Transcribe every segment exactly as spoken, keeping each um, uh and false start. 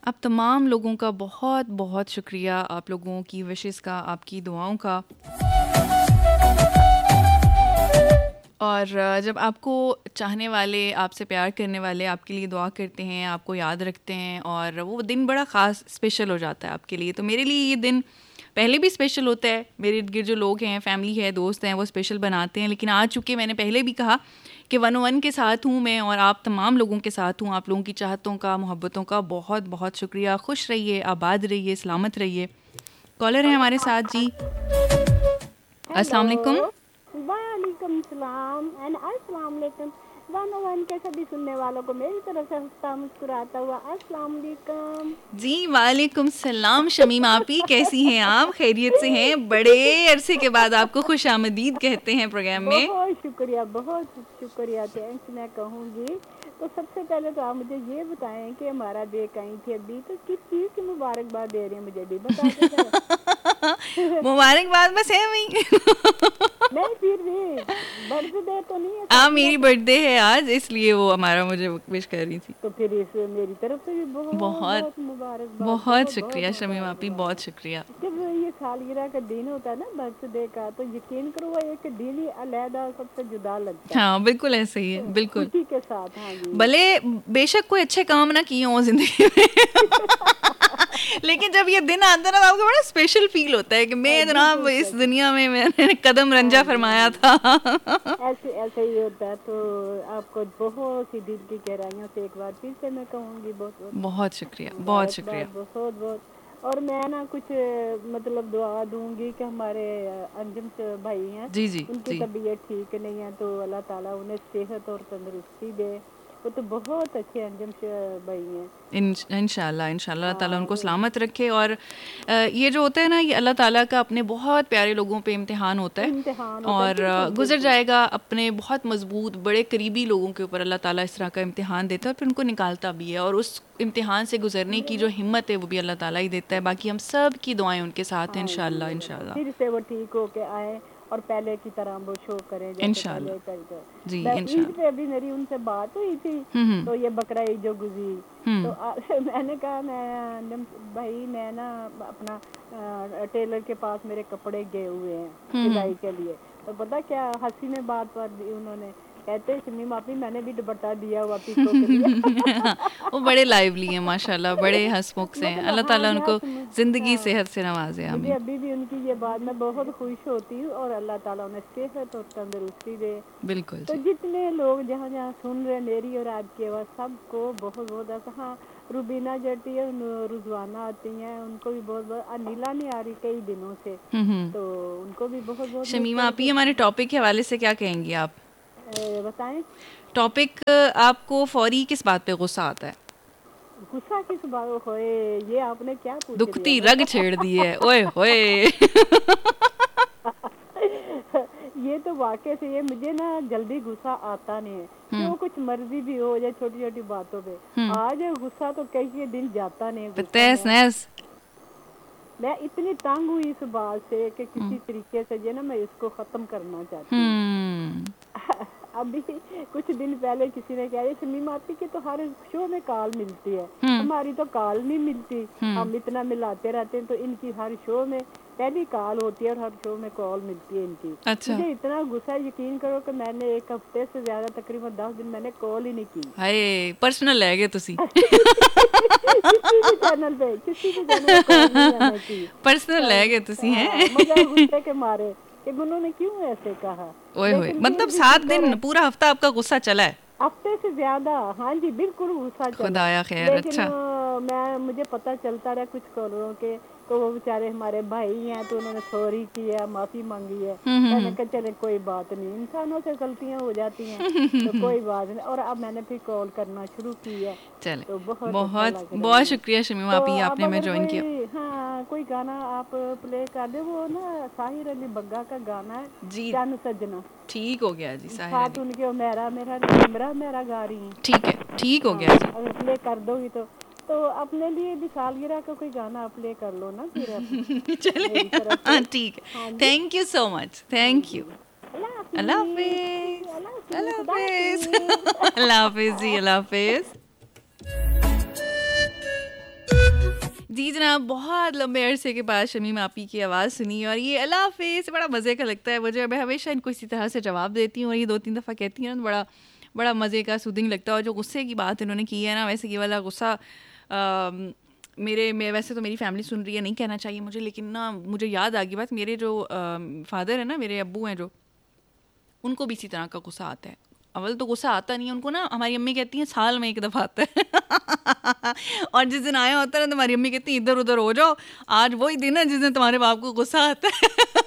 आप तमाम लोगों का बहुत बहुत शुक्रिया, आप लोगों की विशेस का, आपकी दुआओं का। और जब आपको चाहने वाले, आपसे प्यार करने वाले आपके लिए दुआ करते हैं, आपको याद रखते हैं, और वो दिन बड़ा ख़ास स्पेशल हो जाता है आपके लिए। तो मेरे लिए ये दिन पहले भी स्पेशल होता है, मेरे इर्द गिर्द जो लोग हैं, फैमिली है, दोस्त हैं, वो स्पेशल बनाते हैं। लेकिन आज चूँकि मैंने पहले भी कहा कि वन वन के साथ हूँ मैं, और आप तमाम लोगों के साथ हूँ, आप लोगों की चाहतों का, मोहब्बतों का बहुत बहुत शुक्रिया। खुश रहिए, आबाद रहिए, सलामत रहिए। कॉलर है हमारे साथ जी। अस्सलाम वालेकुम। वालेकुम सलाम एंड अस्सलाम वालेकुम वन ओ वन के सभी सुनने वालों को मेरी तरफ से हंसता मुस्कुराता हुआ अस्सलाम वालेकुम। जी वालेकुम सलाम शमीम आपी, कैसी हैं आप? खैरियत से हैं? बड़े अरसे के बाद आपको खुश आमदीद कहते हैं प्रोग्राम में। बहुत शुक्रिया, बहुत शुक्रिया, थैंक्स मैं कहूँगी। तो सबसे पहले तो आप मुझे ये बताएं कि हमारा देख आई थी अभी, तो किस चीज़ की मुबारकबाद दे रही हैं, मुझे भी बता दें। मुबारकबाद बस है वही। नहीं फिर भी बर्थडे तो नहीं है। हाँ मेरी बर्थडे है आज, इसलिए वो हमारा मुझे विश कर रही थी। तो फिर इस मेरी तरफ से भी बहुत बहुत बहुत मुबारकबाद। बहुत शुक्रिया शमीम आपी, बहुत शुक्रिया। जब ये सालगिरह का दिन होता है ना बर्थडे का, तो यकीन करो वो एक दिन ही अलहदा सबसे जुदा लगता है। हाँ बिल्कुल ऐसे ही है, बिल्कुल खुशी के साथ। हाँ जी। भले बेशक कोई अच्छे काम ना किए हों जिंदगी में लेकिन जब ये दिन आता है ना, तो आपको बड़ा स्पेशल फील होता है कि मैं जनाब इस दुनिया में मैंने कदम रंजा फरमाया था। ऐसे ऐसे ही होता है। तो आपको बहुत सी दिल की गहराइयों से एक बार फिर से मैं कहूँगी बहुत बहुत बहुत शुक्रिया, बहुत शुक्रिया, बहुत बहुत। और मैं ना कुछ मतलब दुआ दूंगी कि हमारे अंजुम भाई हैं, जी जी उनकी जी। तबीयत ठीक नहीं है, तो अल्लाह ताला उन्हें सेहत और तंदुरुस्ती दे। वो तो बहुत अच्छे अंजुम भाई हैं। इंशाल्लाह इंशाल्लाह ताला उनको सलामत रखे। और ये जो होता है ना, ये अल्लाह ताला का अपने बहुत प्यारे लोगों पे इम्तिहान होता है, इम्तिहान और गुजर जाएगा। अपने बहुत मजबूत बड़े करीबी लोगों के ऊपर अल्लाह ताला इस तरह का इम्तिहान देता है, और फिर उनको निकालता भी है, और उस इम्तिहान से गुजरने की जो हिम्मत है वो भी अल्लाह ताला ही देता है। बाकी हम सब की दुआएं उनके साथ हैं इंशाल्लाह इंशाल्लाह। फिर से वो ठीक होके आए और पहले की तरह वो शो करें जैसे पहले करते जी। ईद पे अभी मेरी उनसे बात हुई थी, तो ये बकरा ईद जो गुजरी, तो आ, मैंने कहा मैं भाई मैं ना अपना आ, टेलर के पास मेरे कपड़े गए हुए हैं सिलाई के लिए। तो पता क्या हंसी में बात पर उन्होंने कहते शमीम आपी मैंने भी दुपट्टा दिया हुआ पीको के लिए। वो बड़े लाइवली हैं माशाल्लाह, बड़े हंसमुख से हैं। अल्लाह ताला उनको जिंदगी सेहत से नवाजे। मुझे अभी भी उनकी ये बात मैं बहुत खुश होती हूँ, और अल्लाह ताला उन्हें सेहत और तंदुरुस्ती दे। बिल्कुल। तो जितने लोग जहाँ जहाँ सुन रहे मेरी और आपकी आवाज़, सबको बहुत बहुत ऐसा। हाँ रुबीना जटी है, रुजवाना आती हैं, उनको भी बहुत बहुत। अनिला नहीं आ रही कई दिनों से, तो उनको भी बहुत बहुत। शमीमा आप ही हमारे टॉपिक के हवाले से क्या कहेंगी आप? बताएं। टॉपिक आपको फौरी किस बात पे गुस्सा आता है? गुस्सा किस बात होए, ये आपने क्या पूछ लिया? दुखती रग छेड़ दी है, ओए होए। ये तो वाकई से ये मुझे ना जल्दी गुस्सा आता नहीं है, क्यों कुछ मर्जी भी हो जाए छोटी छोटी बातों पे। आज गुस्सा तो कई दिन जाता नहीं। मैं इतनी तंग हुई इस बात से कि किसी तरीके से जो ना मैं इसको खत्म करना चाहती हूँ। अभी कुछ दिन पहले किसी ने कहा शमीम आपकी की तो हर शो में कॉल मिलती है, हमारी तो कॉल नहीं मिलती, हम इतना मिलाते रहते हैं, तो इनकी हर शो में पहली कॉल होती है और हर शो में कॉल मिलती है इनकी। अच्छा। मुझे इतना गुस्सा, यकीन करो कि मैंने एक हफ्ते से ज्यादा तकरीबन दस दिन मैंने कॉल ही नहीं की। हाय पर्सनल ले गए तुसी। किसी भी चैनल पे किसी भी चैनल पे कॉल नहीं मैंने की। पर्सनल ले गए तुसी हैं। मुझे गुस्से के मारे कि उन्होंने क्यों ऐसे कहा। ओए होए, मतलब सात दिन पूरा हफ्ता आपका गुस्सा चला है? हफ्ते से ज्यादा। हाँ जी बिल्कुल गुस्सा चला। खुदाया खैर। अच्छा। मैं मुझे पता चलता रहा कुछ कॉलरों के, तो वो बेचारे हमारे भाई हैं, तो उन्होंने सॉरी किया, माफी मांगी है। मैंने कहा चले कोई बात नहीं, इंसानों से गलतियां हो जाती हैं, तो कोई बात नहीं। और अब मैंने फिर कॉल करना शुरू की है। चले तो बहुत बहुत बहुत शुक्रिया शमीम आप ही आपने हमें ज्वाइन किया। हाँ कोई गाना आप प्ले कर दे, वो ना साहिर अली बग्गा का गाना है जी, जान सजना। ठीक हो गया जी। साथ उनके मेरा मेरा मेरा मेरा गा रही है। ठीक है, ठीक हो गया जी। अगर प्ले कर दोगी तो तो अपने लिए भी सालगिरह का कोई गाना आप प्ले कर लो ना फिर। चले ठीक है। Thank you so much, thank you. अल्लाह हाफिज, अल्लाह हाफिज, अल्लाह हाफिज जी, अल्लाह हाफिज। जी जनाब, बहुत लंबे अरसे के बाद शमीम आपी की आवाज़ सुनी और ये अल्लाह हाफिज़ बड़ा मज़े का लगता है मुझे। मैं हमेशा इनको इसी तरह से जवाब देती हूँ और ये दो तीन दफ़ा कहती हैं ना, तो बड़ा बड़ा मज़े का सूदिंग लगता है। और जो गुस्से की बात इन्होंने की है ना, वैसे ये वाला गुस्सा आ, मेरे मैं वैसे तो मेरी फैमिली सुन रही है, नहीं कहना चाहिए मुझे, लेकिन ना मुझे याद आ गई बात, मेरे जो फादर है ना, मेरे अब्बू हैं जो, उनको भी इसी तरह का गुस्सा आता है। अव्वल तो गुस्सा आता नहीं है उनको ना, हमारी अम्मी कहती हैं साल में एक दफ़ा आता है और जिस दिन आया होता है ना, तो हमारी अम्मी कहती हैं इधर उधर हो जाओ, आज वही दिन है जिस दिन तुम्हारे बाप को गुस्सा आता है।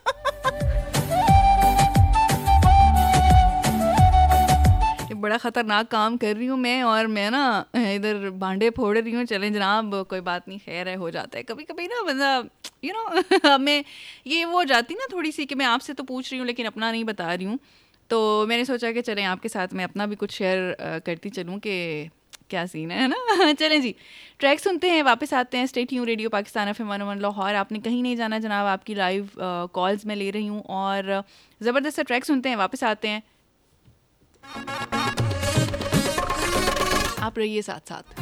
बड़ा ख़तरनाक काम कर रही हूँ मैं, और मैं ना इधर भांडे फोड़ रही हूँ। चलें जनाब, कोई बात नहीं, खैर है, हो जाता है कभी कभी ना बंदा, यू नो मैं ये वो हो जाती ना थोड़ी सी कि मैं आपसे तो पूछ रही हूँ लेकिन अपना नहीं बता रही हूँ। तो मैंने सोचा कि चलें आपके साथ मैं अपना भी कुछ शेयर करती चलूँ कि क्या सीन है ना। चलें जी, ट्रैक सुनते हैं, वापस आते हैं। Stay tuned, radio Pakistan F M one one Lahore. आपने कहीं नहीं जाना जनाब, आपकी लाइव कॉल्स मैं ले रही हूँ और ज़बरदस्त सा ट्रैक सुनते हैं, वापस आते हैं। आप रहिए साथ साथ।